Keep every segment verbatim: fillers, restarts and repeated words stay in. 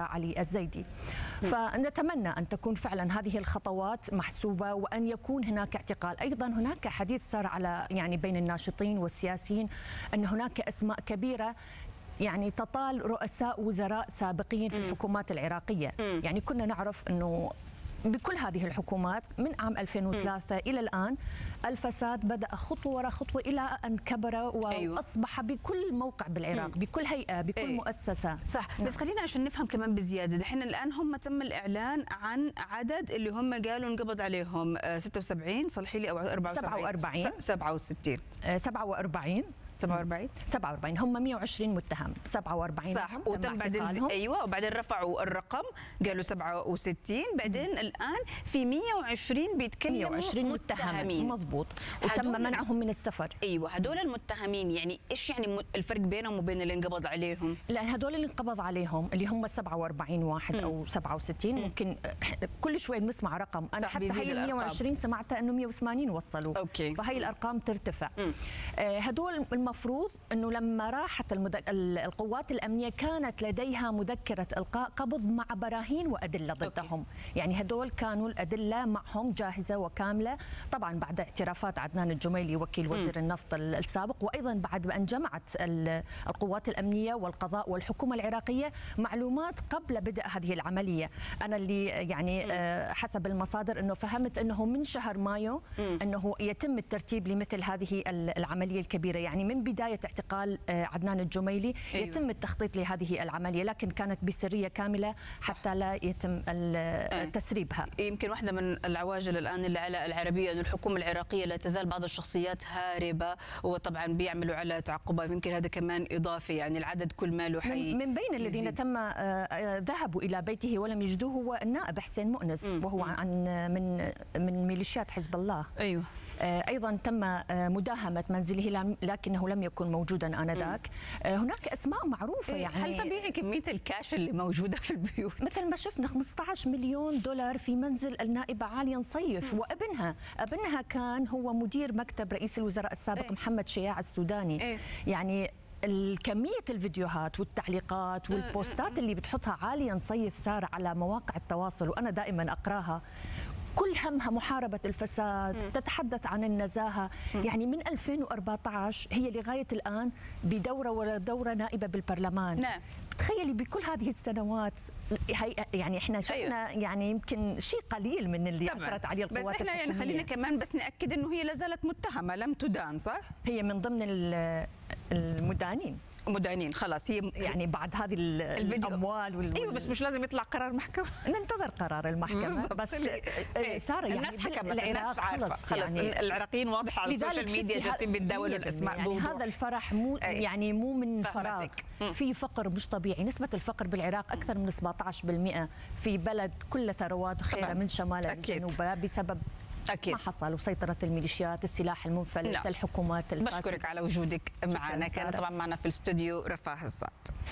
علي الزيدي. فنتمنى أن تكون فعلا هذه الخطوات محسوبة وأن يكون هناك اعتقال. أيضا هناك حديث صار على يعني بين الناشطين والسياسيين أن هناك أسماء كبيرة يعني تطال رؤساء وزراء سابقين في الحكومات العراقية. يعني كنا نعرف أنه بكل هذه الحكومات من عام ألفين وثلاثة إلى الآن الفساد بدأ خطوة وراء خطوة إلى أن كبر وأصبح بكل موقع بالعراق، بكل هيئة، بكل أيوة. مؤسسة. صح. نعم. بس خلينا عشان نفهم كمان بزيادة، دحين الآن هم تم الإعلان عن عدد اللي هم قالوا انقبض عليهم ستة وسبعين، صلحي لي، أو أربعة وسبعين، سبعة وستين سبعة وأربعين سبعة وأربعين سبعة وأربعين هم مئة وعشرين متهم، سبعة وأربعين صح. وتم بعدين ايوه وبعدين رفعوا الرقم قالوا سبعة وستين، بعدين مم. الان في مئة وعشرين بيتكلموا مئة وعشرين متهمين مضبوط، وتم منعهم من السفر. ايوه هذول المتهمين يعني ايش يعني الفرق بينهم وبين اللي انقبض عليهم؟ لان هذول اللي انقبض عليهم اللي هم سبعة وأربعين واحد مم. او سبعة وستين، مم. ممكن كل شوي بنسمع رقم، انا حتى هي مئة وعشرين سمعتها انه مئة وثمانين وصلوا. أوكي. فهي الارقام ترتفع. آه هذول المفروض انه لما راحت المدك... القوات الامنيه كانت لديها مذكره القاء قبض مع براهين وادله ضدهم. أوكي. يعني هدول كانوا الادله معهم جاهزه وكامله، طبعا بعد اعترافات عدنان الجميلي وكيل وزير م. النفط السابق، وايضا بعد ان جمعت القوات الامنيه والقضاء والحكومه العراقيه معلومات قبل بدء هذه العمليه. انا اللي يعني م. حسب المصادر انه فهمت انه من شهر مايو م. انه يتم الترتيب لمثل هذه العمليه الكبيره، يعني من بدايه اعتقال عدنان الجميلي أيوة. يتم التخطيط لهذه العمليه، لكن كانت بسريه كامله حتى لا يتم تسريبها. يمكن واحده من العواجل الان اللي على العربيه انه الحكومه العراقيه لا تزال بعض الشخصيات هاربه، وطبعا بيعملوا على تعقبات، يمكن هذا كمان اضافي، يعني العدد كل ماله حي. من بين الذين تم ذهبوا الى بيته ولم يجدوه هو النائب حسين مؤنس، م. وهو عن من من ميليشيات حزب الله. ايوه. ايضا تم مداهمه منزله لكنه لم يكن موجودا انذاك. هناك اسماء معروفه. يعني هل طبيعي كميه الكاش اللي موجوده في البيوت؟ مثل ما شفنا خمسة عشر مليون دولار في منزل النائبه عاليه نصيف، وابنها ابنها كان هو مدير مكتب رئيس الوزراء السابق ايه؟ محمد شياع السوداني. ايه؟ يعني كمية الفيديوهات والتعليقات والبوستات اللي بتحطها عالية نصيف سارة على مواقع التواصل، وأنا دائما أقراها، كل همها محاربة الفساد، م. تتحدث عن النزاهة. م. يعني من ألفين وأربعة عشر هي لغاية الآن بدورة ولا دورة نائبة بالبرلمان. نعم. تخيلي بكل هذه السنوات هي يعني احنا شفنا أيوة. يعني يمكن شيء قليل من اللي اثرت عليه القوات الحكومية. بس احنا يعني خلينا كمان بس ناكد انه هي لا زالت متهمه لم تدان، صح؟ هي من ضمن المدانين. مدانين خلاص، هي يعني بعد هذه الاموال وال... ايوه بس مش لازم يطلع قرار محكمه. ننتظر قرار المحكمه. بس ساره يعني الناس حكمت، العراق خلص, خلص يعني العراقيين واضح على السوشيال ميديا جالسين بيتداولوا الاسماء. يعني هذا الفرح مو يعني مو من فراغ، في فقر مش طبيعي. نسبه الفقر بالعراق اكثر من سبعة عشر بالمئة في بلد كل ثروات خيره من شمالها لجنوبها بسبب أكيد. ما حصل، وسيطرة الميليشيات، السلاح المنفلت، لا. الحكومات الفاسدة. بشكرك على وجودك معنا. كان طبعا معنا في الاستوديو رفاه الصاد.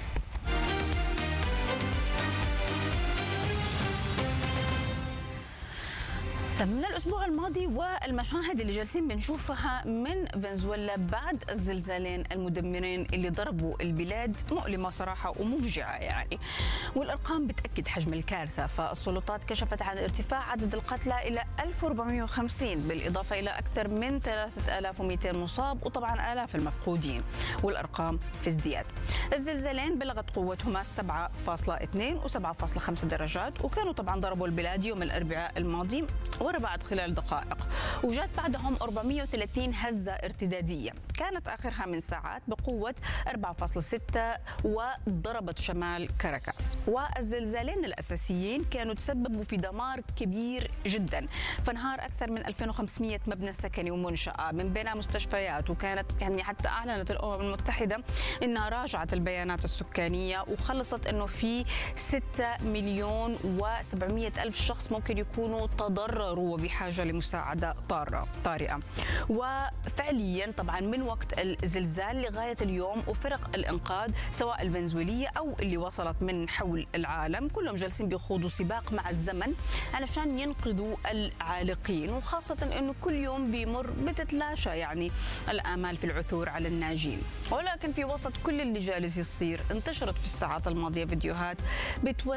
من الأسبوع الماضي والمشاهد اللي جالسين بنشوفها من فنزويلا بعد الزلزالين المدمرين اللي ضربوا البلاد مؤلمة صراحة ومفجعة يعني، والأرقام بتأكد حجم الكارثة. فالسلطات كشفت عن ارتفاع عدد القتلى إلى ألف وأربعمئة وخمسين، بالإضافة إلى أكثر من ثلاثة آلاف ومئتين مصاب، وطبعا آلاف المفقودين، والأرقام في ازدياد. الزلزالين بلغت قوتهما سبعة فاصلة اثنين وسبعة فاصلة خمسة درجات، وكانوا طبعا ضربوا البلاد يوم الأربعاء الماضي ورا بعض خلال دقائق، وجات بعدهم أربعمئة وثلاثين هزة ارتدادية كانت آخرها من ساعات بقوة أربعة فاصلة ستة وضربت شمال كاراكاس. والزلزالين الأساسيين كانوا تسببوا في دمار كبير جدا، فانهار أكثر من ألفين وخمسمئة مبنى سكني ومنشأة، من بينها مستشفيات، وكانت يعني حتى أعلنت الأمم المتحدة أنها راجعت البيانات السكانية وخلصت أنه في ستة مليون وسبعمئة ألف شخص ممكن يكونوا تضرروا وبحاجة لمساعدة طارئة طارئة. وفعليا طبعا من وقت الزلزال لغاية اليوم وفرق الإنقاذ سواء الفنزويلية أو اللي وصلت من حول العالم كلهم جالسين بيخوضوا سباق مع الزمن علشان ينقذوا العالقين، وخاصة أنه كل يوم بيمر بتتلاشى يعني الآمال في العثور على الناجين. ولكن في وسط كل اللي جالس يصير انتشرت في الساعات الماضية فيديوهات بتوثق